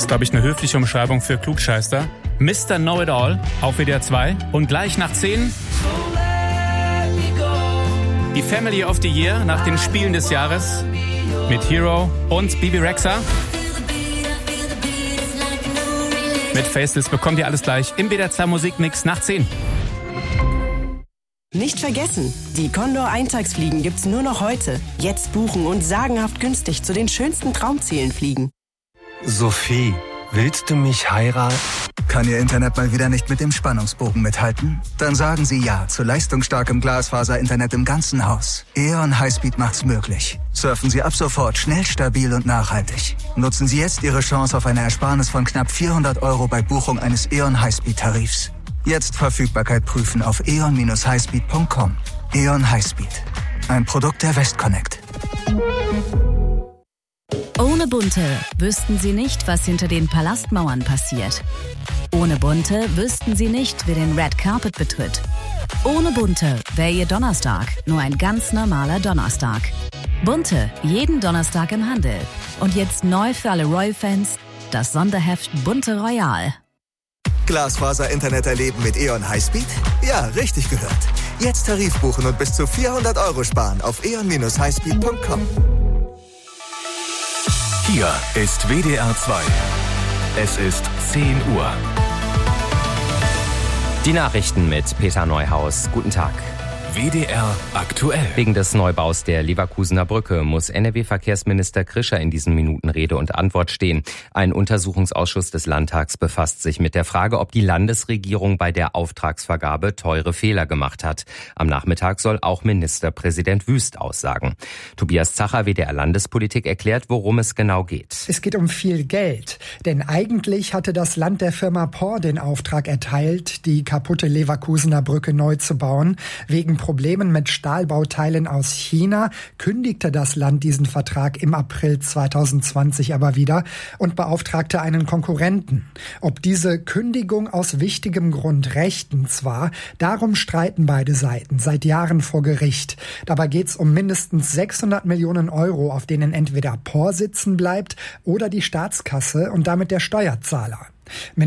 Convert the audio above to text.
ist, glaube ich, eine höfliche Umschreibung für Klugscheißer. Mr. Know-It-All auf WDR 2. Und gleich nach 10 die Family of the Year nach den Spielen des Jahres mit Hero und Bibi Rexha. Mit Faceless bekommt ihr alles gleich im WDR 2 Musikmix nach 10. Nicht vergessen, die Condor Eintagsfliegen gibt's nur noch heute. Jetzt buchen und sagenhaft günstig zu den schönsten Traumzielen fliegen. Sophie, willst du mich heiraten? Kann Ihr Internet mal wieder nicht mit dem Spannungsbogen mithalten? Dann sagen Sie ja zu leistungsstarkem Glasfaser-Internet im ganzen Haus. E.ON Highspeed macht's möglich. Surfen Sie ab sofort schnell, stabil und nachhaltig. Nutzen Sie jetzt Ihre Chance auf eine Ersparnis von knapp 400 € bei Buchung eines E.ON Highspeed-Tarifs. Jetzt Verfügbarkeit prüfen auf eon-highspeed.com. E.ON Highspeed. Ein Produkt der Westconnect. Ohne Bunte wüssten Sie nicht, was hinter den Palastmauern passiert. Ohne Bunte wüssten Sie nicht, wer den Red Carpet betritt. Ohne Bunte wäre Ihr Donnerstag nur ein ganz normaler Donnerstag. Bunte, jeden Donnerstag im Handel. Und jetzt neu für alle Royal-Fans, das Sonderheft Bunte Royal. Glasfaser-Internet erleben mit E.ON Highspeed? Ja, richtig gehört. Jetzt Tarif buchen und bis zu 400 € sparen auf eon-highspeed.com. Hier ist WDR 2. Es ist 10 Uhr. Die Nachrichten mit Peter Neuhaus. Guten Tag. WDR aktuell. Wegen des Neubaus der Leverkusener Brücke muss NRW-Verkehrsminister Krischer in diesen Minuten Rede und Antwort stehen. Ein Untersuchungsausschuss des Landtags befasst sich mit der Frage, ob die Landesregierung bei der Auftragsvergabe teure Fehler gemacht hat. Am Nachmittag soll auch Ministerpräsident Wüst aussagen. Tobias Zacher, WDR Landespolitik, erklärt, worum es genau geht. Es geht um viel Geld, denn eigentlich hatte das Land der Firma POR den Auftrag erteilt, die kaputte Leverkusener Brücke neu zu bauen. Wegen Problemen mit Stahlbauteilen aus China kündigte das Land diesen Vertrag im April 2020 aber wieder und beauftragte einen Konkurrenten. Ob diese Kündigung aus wichtigem Grund rechtens war, darum streiten beide Seiten seit Jahren vor Gericht. Dabei geht es um mindestens 600 Millionen €, auf denen entweder POR sitzen bleibt oder die Staatskasse und damit der Steuerzahler.